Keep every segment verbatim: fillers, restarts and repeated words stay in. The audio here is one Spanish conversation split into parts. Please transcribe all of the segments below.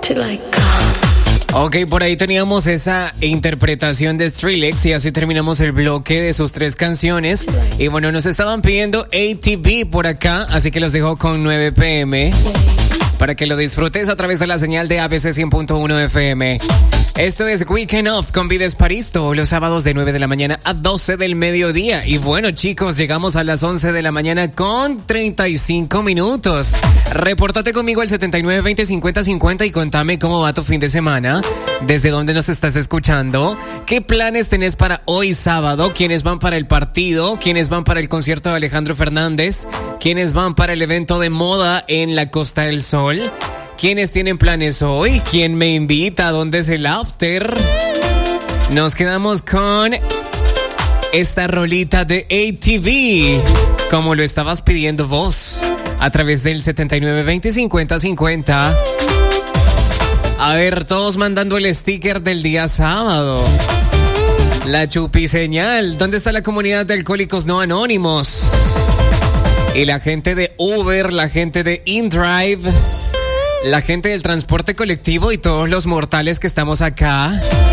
Ok, por ahí teníamos esa interpretación de Skrillex y así terminamos el bloque de sus tres canciones. Y bueno, nos estaban pidiendo A T V por acá, así que los dejo con nueve p m para que lo disfrutes a través de la señal de A B C cien punto uno F M. Esto es Weekend Off con Vides París, todos los sábados de nueve de la mañana a doce del mediodía. Y bueno, chicos, llegamos a las once de la mañana con treinta y cinco minutos. Repórtate conmigo al setenta y nueve veinte cincuenta cincuenta y contame cómo va tu fin de semana, desde dónde nos estás escuchando, qué planes tenés para hoy sábado, quiénes van para el partido, quiénes van para el concierto de Alejandro Fernández, quiénes van para el evento de moda en la Costa del Sol. ¿Quiénes tienen planes hoy? ¿Quién me invita? ¿Dónde es el after? Nos quedamos con esta rolita de A T V, como lo estabas pidiendo vos, a través del setenta y nueve veinte cincuenta cincuenta. A ver, todos mandando el sticker del día sábado. La chupi señal. ¿Dónde está la comunidad de alcohólicos no anónimos? Y la gente de Uber, la gente de InDrive, la gente del transporte colectivo y todos los mortales que estamos acá.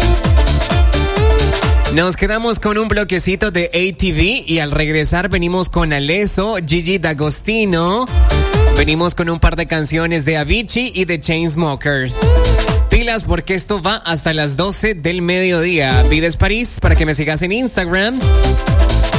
Nos quedamos con un bloquecito de A T V y al regresar venimos con Alesso, Gigi D'Agostino. Venimos con un par de canciones de Avicii y de Chainsmokers. Pilas porque esto va hasta las doce del mediodía. Vides París, para que me sigas en Instagram.